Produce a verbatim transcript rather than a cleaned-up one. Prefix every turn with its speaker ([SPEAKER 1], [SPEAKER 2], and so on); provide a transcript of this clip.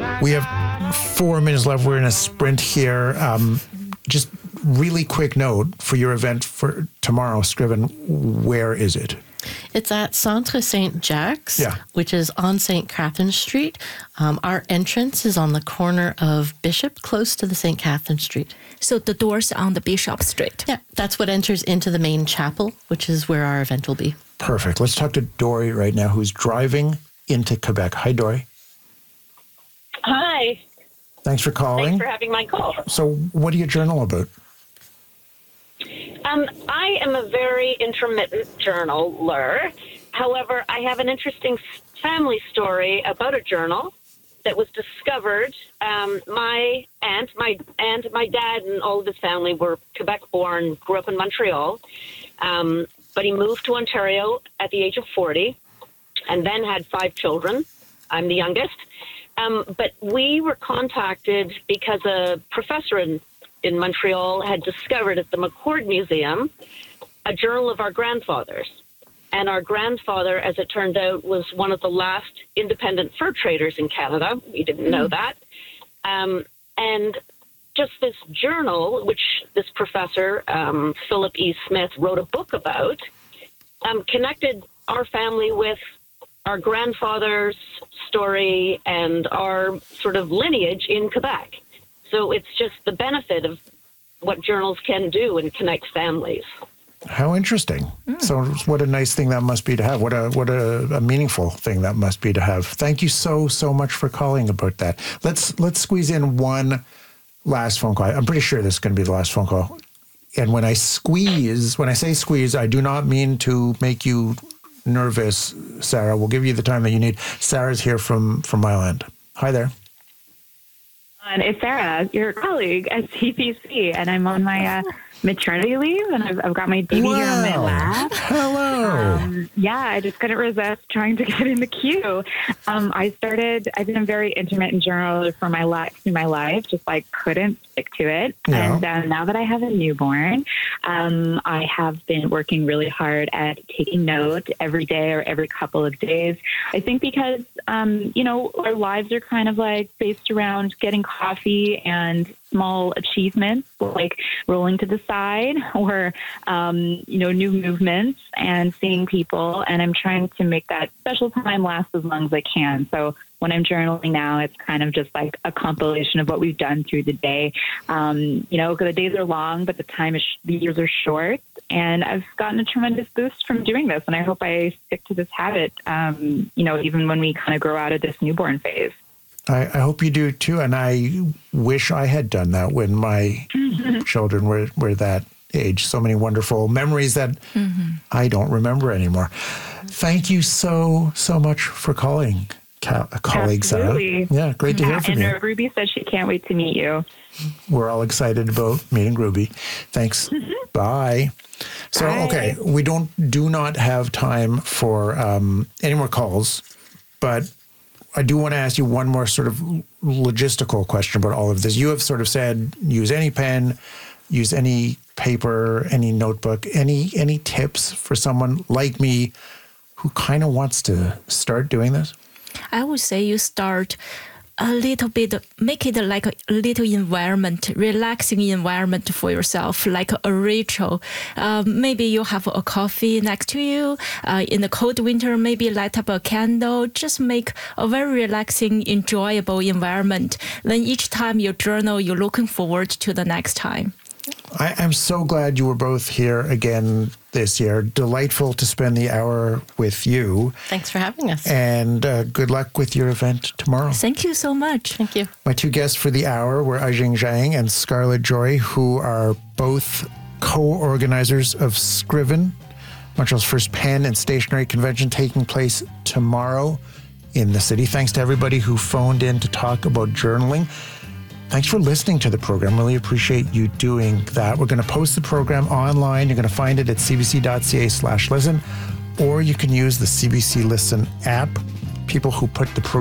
[SPEAKER 1] We have four minutes left. We're in a sprint here. Um, just really quick note for your event for tomorrow, Scriven. Where is it?
[SPEAKER 2] It's at Centre Saint Jacques,
[SPEAKER 1] yeah.
[SPEAKER 2] which is on Saint Catherine Street. Um, our entrance is on the corner of Bishop, close to the Saint Catherine Street.
[SPEAKER 3] So the doors are on the Bishop Street.
[SPEAKER 2] Yeah, that's what enters into the main chapel, which is where our event will be.
[SPEAKER 1] Perfect. Let's talk to Dory right now, who's driving into Quebec. Hi, Dory.
[SPEAKER 4] Hi.
[SPEAKER 1] Thanks for calling.
[SPEAKER 4] Thanks for having my call.
[SPEAKER 1] So what do you journal about?
[SPEAKER 4] Um, I am a very intermittent journaler. However, I have an interesting family story about a journal that was discovered. Um, my aunt, my aunt, my dad, and all of his family were Quebec-born, grew up in Montreal, um, but he moved to Ontario at the age of forty, and then had five children. I'm the youngest. Um, but we were contacted because a professor in in Montreal had discovered at the McCord Museum a journal of our grandfathers. And our grandfather, as it turned out, was one of the last independent fur traders in Canada. We didn't know that. Um, and just this journal, which this professor, um, Philip E. Smith, wrote a book about, um, connected our family with our grandfather's story and our sort of lineage in Quebec. So it's just the benefit of what journals can do and connect families.
[SPEAKER 1] How interesting. Mm. So what a nice thing that must be to have. What a what a, a meaningful thing that must be to have. Thank you so, so much for calling about that. Let's let's squeeze in one last phone call. I'm pretty sure this is going to be the last phone call. And when I squeeze, when I say squeeze, I do not mean to make you nervous, Sarah. We'll give you the time that you need. Sarah's here from, from Myland. Hi there.
[SPEAKER 5] It's Sarah, your colleague at C B C, and I'm on my uh, maternity leave, and I've, I've got my baby
[SPEAKER 1] wow.
[SPEAKER 5] here on my lap.
[SPEAKER 1] Hello.
[SPEAKER 5] Um, yeah, I just couldn't resist trying to get in the queue. Um, I started, I've been a very intermittent journaler for my life, through my life, just like couldn't stick to it.
[SPEAKER 1] Yeah.
[SPEAKER 5] And uh, now that I have a newborn, um, I have been working really hard at taking note every day or every couple of days. I think because, um, you know, our lives are kind of like based around getting coffee and small achievements like rolling to the side or, um, you know, new movements and seeing people. And I'm trying to make that special time last as long as I can. So when I'm journaling now, it's kind of just like a compilation of what we've done through the day. Um, you know, because the days are long, but the time is, the years are short. And I've gotten a tremendous boost from doing this. And I hope I stick to this habit, um, you know, even when we kind of grow out of this newborn phase.
[SPEAKER 1] I, I hope you do too. And I wish I had done that when my children were, were that age. So many wonderful memories that mm-hmm. I don't remember anymore. Thank you so, so much for calling, ca- colleague Sarah. Yeah, great to
[SPEAKER 5] yeah,
[SPEAKER 1] hear from
[SPEAKER 5] and
[SPEAKER 1] you.
[SPEAKER 5] And Ruby said she can't wait to meet you.
[SPEAKER 1] We're all excited about meeting Ruby. Thanks. Mm-hmm. Bye. So,
[SPEAKER 5] Bye.
[SPEAKER 1] Okay, we don't do not have time for um, any more calls, but I do want to ask you one more sort of logistical question about all of this. You have sort of said use any pen, use any paper, any notebook, any any tips for someone like me who kind of wants to start doing this?
[SPEAKER 3] I would say you start a little bit, make it like a little environment, relaxing environment for yourself, like a ritual. Um, maybe you have a coffee next to you. Uh, in the cold winter, maybe light up a candle. Just make a very relaxing, enjoyable environment. Then each time you journal, you're looking forward to the next time.
[SPEAKER 1] I, I'm so glad you were both here again this year. Delightful to spend the hour with you.
[SPEAKER 2] Thanks for having us.
[SPEAKER 1] And uh, good luck with your event tomorrow.
[SPEAKER 3] Thank you so much.
[SPEAKER 2] Thank you.
[SPEAKER 1] My two guests for the hour were Aijing Zhang and Scarlett Joy, who are both co-organizers of Scriven, Montreal's first pen and stationery convention taking place tomorrow in the city. Thanks to everybody who phoned in to talk about journaling. Thanks for listening to the program. Really appreciate you doing that. We're going to post the program online. You're going to find it at cbc.ca slash listen, or you can use the C B C Listen app. People who put the program